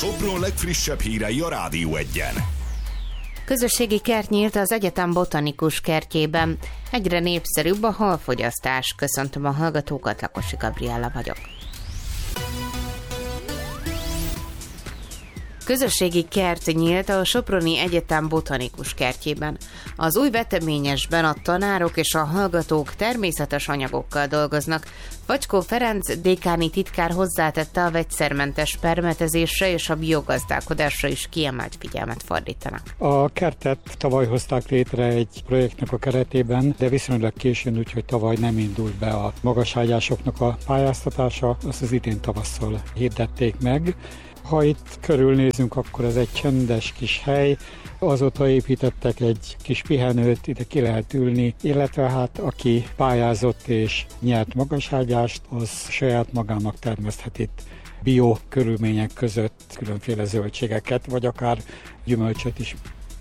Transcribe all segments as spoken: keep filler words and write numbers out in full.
Sopron legfrissebb hírei a Rádió Egyen. Közösségi kert nyílt az egyetem botanikus kertjében. Egyre népszerűbb a halfogyasztás. Köszöntöm a hallgatókat, Lakosi Gabriella vagyok. Közösségi kert nyílt a Soproni Egyetem botanikus kertjében. Az új veteményesben a tanárok és a hallgatók természetes anyagokkal dolgoznak. Facskó Ferenc dékáni titkár hozzátette, a vegyszermentes permetezésre és a biogazdálkodásra is kiemelt figyelmet fordítanak. A kertet tavaly hozták létre egy projektnek a keretében, de viszonylag későn, úgyhogy tavaly nem indult be a magaságyásoknak a pályáztatása, azt az idén tavasszal hirdették meg. Ha itt körülnézünk, akkor ez egy csendes kis hely, azóta építettek egy kis pihenőt, ide ki lehet ülni, illetve hát aki pályázott és nyert magaságyást, az saját magának termeszthet itt bio körülmények között különféle zöldségeket, vagy akár gyümölcsöt is.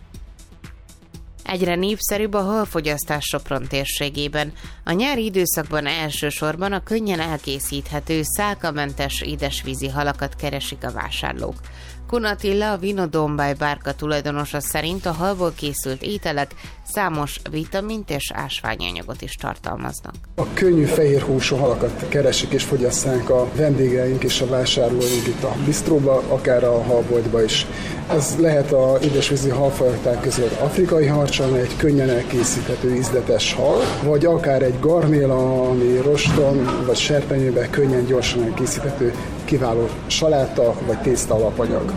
Egyre népszerűbb a halfogyasztás Sopron térségében. A nyári időszakban elsősorban a könnyen elkészíthető, szálkamentes édesvízi halakat keresik a vásárlók. Kun Attila, a Vino Dombaj bárka tulajdonosa szerint a halból készült ételek számos vitamint és ásványanyagot is tartalmaznak. A könnyű fehérhúsú halakat keresik és fogyasszák a vendégeink és a vásárlóink itt a bistróba, akár a halboltba is. Ez lehet a édesvízi halfajták közül afrikai harcsa, amely egy könnyen elkészíthető ízletes hal, vagy akár egy garnéla, ami roston vagy serpenyőben könnyen gyorsan elkészíthető kiváló saláta vagy tészta alapanyag.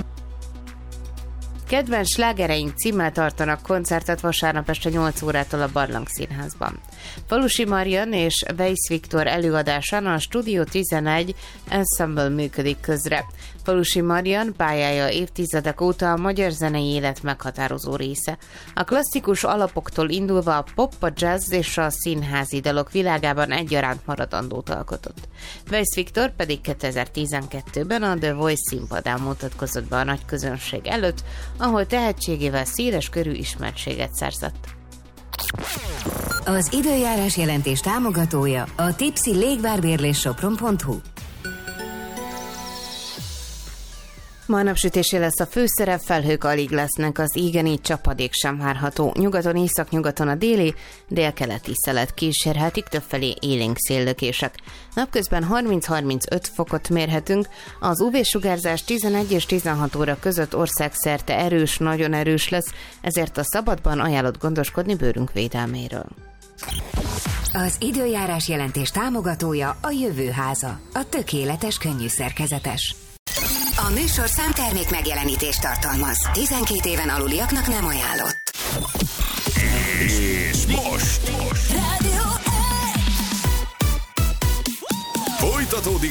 Kedvenc slágereink címmel tartanak koncertet vasárnap este nyolc órától a Barlang Színházban. Falusi Marian és Weiss Viktor előadásán a Studio tizenegy ensemble működik közre. Falusi Marian pályája évtizedek óta a magyar zenei élet meghatározó része. A klasszikus alapoktól indulva a pop, a jazz és a színházi dalok világában egyaránt maradandót alkotott. Weiss Viktor pedig kétezer-tizenkettőben a The Voice színpadán mutatkozott be a nagy közönség előtt, ahol tehetségével széles körű ismertséget szerzett. Az időjárás jelentés támogatója a Tipsy légvárbérlés sopron pont hu. Ma napsütésé lesz a főszerep, felhők alig lesznek, az égen így csapadék sem várható. Nyugaton, északnyugaton a déli, délkeleti szelet kísérhetik, többfelé élénk széllökések. Napközben harminc-harmincöt fokot mérhetünk, az ú vé-sugárzás tizenegy és tizenhat óra között országszerte erős, nagyon erős lesz, ezért a szabadban ajánlott gondoskodni bőrünk védelméről. Az időjárás jelentés támogatója a Jövőháza, a tökéletes könnyű szerkezetes. A műsor számtermék megjelenítést tartalmaz. tizenkét éven aluliaknak nem ajánlott. És most, most. Rádió folytatódik